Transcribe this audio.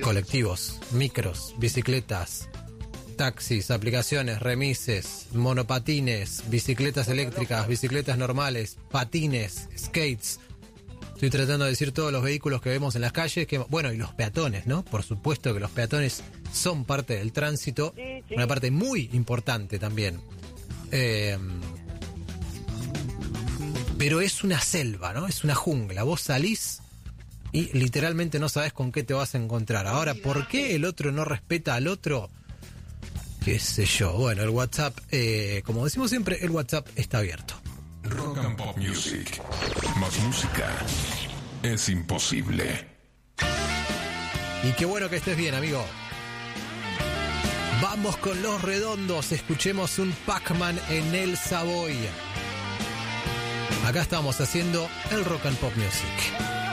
colectivos, micros, bicicletas, taxis, aplicaciones, remises, monopatines, bicicletas eléctricas, bicicletas normales, patines, skates. Estoy tratando de decir todos los vehículos que vemos en las calles, y los peatones, ¿no? Por supuesto que los peatones son parte del tránsito, sí. Una parte muy importante también. Pero es una selva, ¿no? Es una jungla. Vos salís y literalmente no sabés con qué te vas a encontrar. Ahora, ¿por qué el otro no respeta al otro? Qué sé yo. Bueno, el WhatsApp, como decimos siempre, el WhatsApp está abierto. Rock and Pop Music. Más música es imposible. Y qué bueno que estés bien, amigo. Vamos con Los Redondos. Escuchemos un Pac-Man en el Savoy. Acá estamos haciendo el Rock and Pop Music.